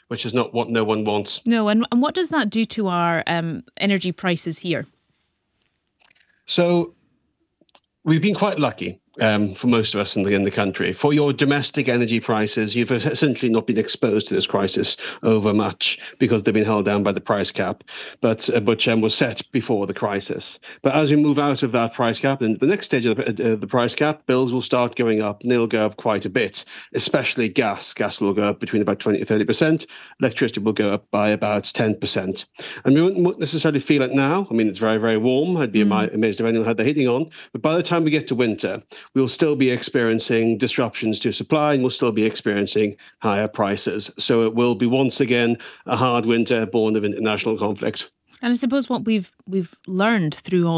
which is not what no one wants. No, and what does that do to our energy prices here? So we've been quite lucky for most of us in the country. For your domestic energy prices, you've essentially not been exposed to this crisis over much because they've been held down by the price cap, but which was set before the crisis. But as we move out of that price cap, and the next stage of the price cap, bills will start going up, and they'll go up quite a bit, especially gas. Gas will go up between about 20 to 30%. Electricity will go up by about 10%. And we won't necessarily feel it now. I mean, it's very, very warm. I'd be amazed if anyone had the heating on. But by the time we get to winter, we'll still be experiencing disruptions to supply, and we'll still be experiencing higher prices. So it will be once again a hard winter born of international conflict. And I suppose what we've learned through all